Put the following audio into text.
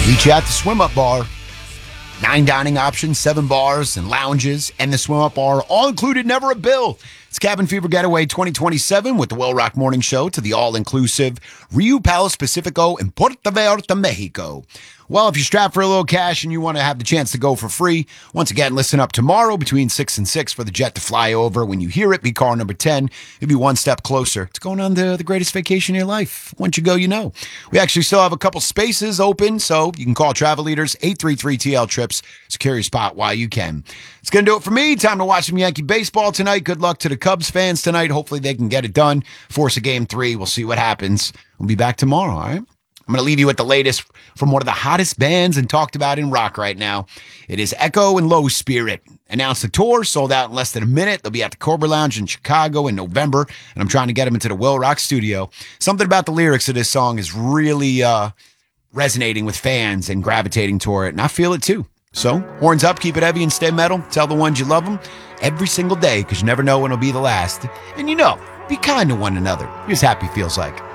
Meet you at the Swim Up Bar. 9 dining options, 7 bars and lounges, and the Swim Up Bar, all included, never a bill. It's Cabin Fever Getaway 2027 with the Will Rock Morning Show to the all-inclusive Rio Palace Pacifico in Puerto Vallarta, Mexico. Well, if you're strapped for a little cash and you want to have the chance to go for free, once again, listen up tomorrow between 6 and 6 for the jet to fly over. When you hear it, be car number 10. You'll be one step closer to going on the greatest vacation of your life. Once you go, you know. We actually still have a couple spaces open, so you can call Travel Leaders, 833-TL-TRIPS. Secure your spot while you can. It's going to do it for me. Time to watch some Yankee baseball tonight. Good luck to the Cubs fans tonight. Hopefully they can get it done. Force a game 3. We'll see what happens. We'll be back tomorrow, all right? I'm going to leave you with the latest from one of the hottest bands and talked about in rock right now. It is Echo and Low Spirit. Announced the tour, sold out in less than a minute. They'll be at the Cobra Lounge in Chicago in November, and I'm trying to get them into the Will Rock studio. Something about the lyrics of this song is really resonating with fans and gravitating toward it, and I feel it too. So, horns up, keep it heavy, and stay metal. Tell the ones you love them every single day, because you never know when it'll be the last. And you know, be kind to one another. Here's Happy Feels Like.